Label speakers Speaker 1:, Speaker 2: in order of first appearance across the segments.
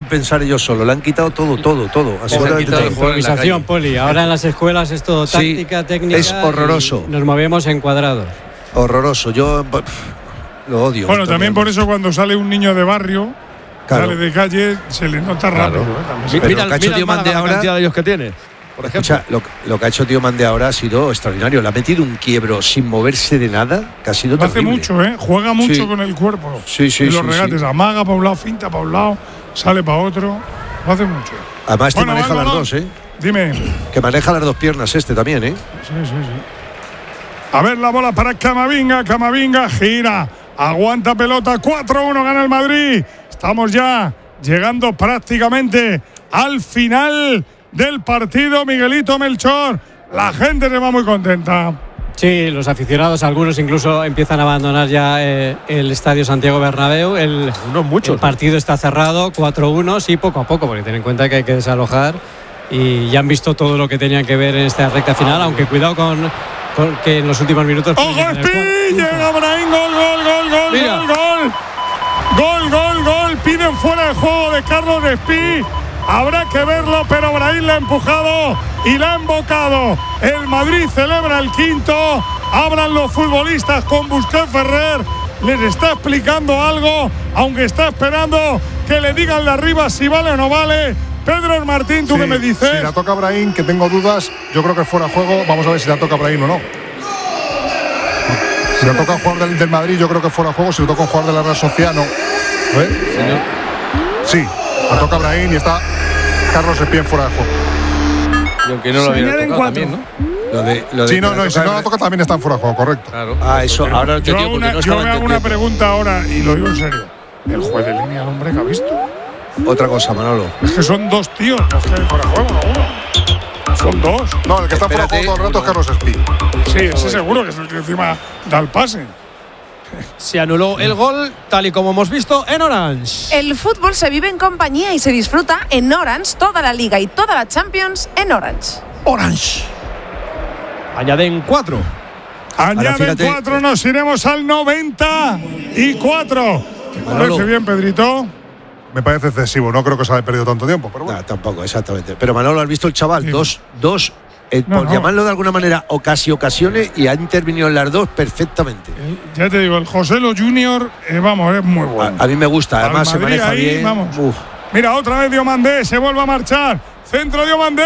Speaker 1: pensar ellos solo, le han quitado todo. Absolutamente todo.
Speaker 2: Improvisación, Poli. Ahora en las escuelas es todo táctica, técnica.
Speaker 1: Es horroroso.
Speaker 2: Nos movemos en cuadrados.
Speaker 1: Horroroso. Yo lo odio.
Speaker 3: Bueno, también por eso cuando sale un niño de barrio, sale de calle, se le nota rápido.
Speaker 4: Mira la cantidad de ellos que tiene. Por ejemplo,
Speaker 1: lo que ha hecho Diomande ahora ha sido extraordinario. Le ha metido un quiebro sin moverse de nada, que ha sido terrible.
Speaker 3: Hace mucho, juega mucho con el cuerpo. Y los regates, amaga para un lado, finta para un lado, sale para otro. Lo hace mucho.
Speaker 1: Además maneja las dos,
Speaker 3: Dime.
Speaker 1: Que maneja las dos piernas también,
Speaker 3: Sí. A ver la bola para Camavinga, gira, aguanta pelota, 4-1 gana el Madrid. Estamos ya llegando prácticamente al final del partido, Miguelito Melchor. La gente se va muy contenta.
Speaker 2: Sí, los aficionados, algunos incluso empiezan a abandonar ya el Estadio Santiago Bernabéu. El partido está cerrado, 4-1, sí, poco a poco, porque ten en cuenta que hay que desalojar y ya han visto todo lo que tenían que ver en esta recta final, aunque cuidado con que en los últimos minutos...
Speaker 3: ¡Ojo, Espí! Llega Brahim, gol, piden fuera de juego de Carlos Espí. Habrá que verlo, pero Brahim la ha empujado y la ha embocado. El Madrid celebra el quinto. Hablan los futbolistas con Busquets Ferrer. Les está explicando algo, aunque está esperando que le digan de arriba si vale o no vale. Pedro Martín, ¿tú qué me dices?
Speaker 5: Si la toca Brahim, que tengo dudas, yo creo que fuera juego. Vamos a ver si la toca Brahim o no. Si la toca un jugador del Madrid, yo creo que fuera juego. Si lo toca un jugador de la Real Sociedad, no. Sí, la toca Brahim y está Carlos Espí fuera de juego.
Speaker 4: Y aunque no lo hubiera tocado también, ¿no?
Speaker 5: Si no la toca también está fuera de juego, correcto.
Speaker 4: Claro.
Speaker 1: Eso, ahora
Speaker 3: yo me hago una pregunta ahora y lo digo en serio. ¿El juez de línea al hombre que ha visto?
Speaker 1: Otra cosa, Manolo.
Speaker 3: Es que son dos tíos, no es que fuera de juego, no uno. Son dos.
Speaker 5: No, el que está fuera de juego todo el rato es Carlos Espí.
Speaker 3: Sí, ese seguro que es el que encima da el pase.
Speaker 4: Se anuló el gol, tal y como hemos visto en Orange.
Speaker 6: El fútbol se vive en compañía y se disfruta en Orange, toda la Liga y toda la Champions en Orange.
Speaker 4: Orange. Añaden 4.
Speaker 3: Añaden 4, nos iremos al 94. ¿Te parece bien, Pedrito?
Speaker 5: Me parece excesivo, no creo que se haya perdido tanto tiempo, pero bueno.
Speaker 1: No, tampoco, exactamente. Pero Manolo, ¿has visto el chaval? Sí. Dos por llamarlo de alguna manera, ocasiones, y ha intervenido en las dos perfectamente.
Speaker 3: Ya te digo, el Joselo Junior, es muy bueno.
Speaker 1: A mí me gusta, además se maneja ahí, bien.
Speaker 3: Mira, otra vez Diomandé, se vuelve a marchar. Centro Diomandé.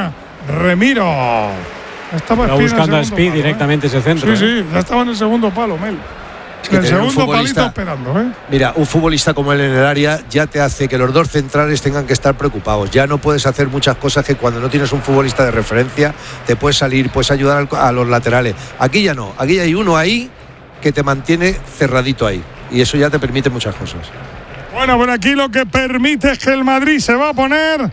Speaker 3: Remiro.
Speaker 2: Estaba buscando a Speed directamente ese centro.
Speaker 3: Sí, ya estaba en el segundo palo, Mel. El segundo palito esperando,
Speaker 1: Mira, un futbolista como él en el área ya te hace que los dos centrales tengan que estar preocupados. Ya no puedes hacer muchas cosas que cuando no tienes un futbolista de referencia te puedes salir, puedes ayudar a los laterales. Aquí ya no, aquí hay uno ahí que te mantiene cerradito ahí y eso ya te permite muchas cosas.
Speaker 3: Bueno, por aquí lo que permite es que el Madrid se va a poner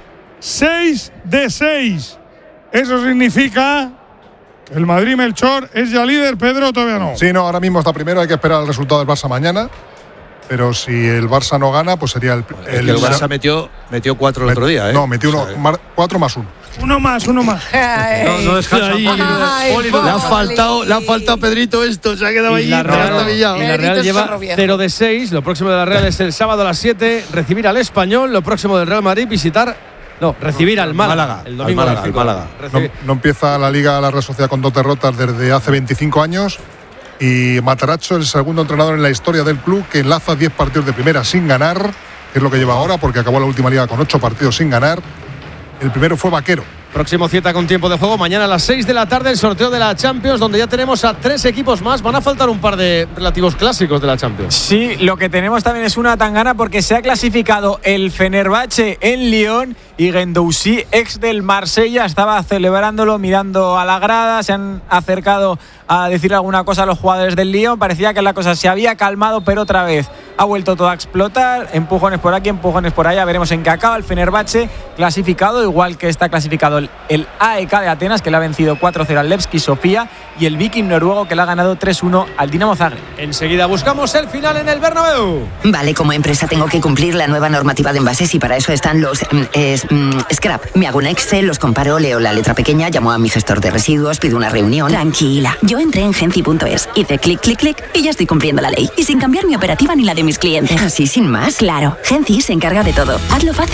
Speaker 3: 6 de 6. Eso significa... El Madrid, Melchor, es ya líder, Pedro, todavía no.
Speaker 5: Sí, no, ahora mismo está primero, hay que esperar el resultado del Barça mañana. Pero si el Barça no gana, pues sería el
Speaker 1: Barça metió 4 el otro día,
Speaker 5: No, metió 4 más 1.
Speaker 3: Uno más.
Speaker 4: No descansa.
Speaker 1: Le ha faltado a Pedrito esto, se ha quedado ahí.
Speaker 4: La Real lleva 0 de 6. Lo próximo de la Real es el sábado a las 7, recibir al Español. Lo próximo del Real Madrid, recibir al Málaga. El domingo
Speaker 1: al Málaga.
Speaker 5: No empieza la Liga la Real Sociedad con 2 derrotas desde hace 25 años. Y Matarazzo es el segundo entrenador en la historia del club que enlaza 10 partidos de primera sin ganar, que es lo que lleva ahora, porque acabó la última liga con 8 partidos sin ganar. El primero fue Vaquero.
Speaker 4: Próximo cita con tiempo de juego, mañana a las 6 de la tarde, el sorteo de la Champions, donde ya tenemos a 3 equipos más. Van a faltar un par de relativos clásicos de la Champions.
Speaker 7: Sí, lo que tenemos también es una tangana porque se ha clasificado el Fenerbahce en Lyon y Guendouzi, ex del Marsella, estaba celebrándolo, mirando a la grada. Se han acercado a decir alguna cosa a los jugadores del Lyon. Parecía que la cosa se había calmado, pero otra vez ha vuelto todo a explotar. Empujones por aquí, empujones por allá. Veremos en qué acaba el Fenerbahce, clasificado, igual que está clasificado el AEK de Atenas, que le ha vencido 4-0 al Levski Sofía, y el Viking noruego, que le ha ganado 3-1 al Dinamo Zagreb.
Speaker 4: Enseguida buscamos el final en el Bernabéu.
Speaker 8: Vale, como empresa tengo que cumplir la nueva normativa de envases y para eso están los scrap. Me hago un Excel, los comparo, leo la letra pequeña, llamo a mi gestor de residuos, pido una reunión. Tranquila, yo entré en Genci.es, hice clic, clic, clic y ya estoy cumpliendo la ley. Y sin cambiar mi operativa ni la de mis clientes. Así sin más. Claro, Genci se encarga de todo. Hazlo fácil.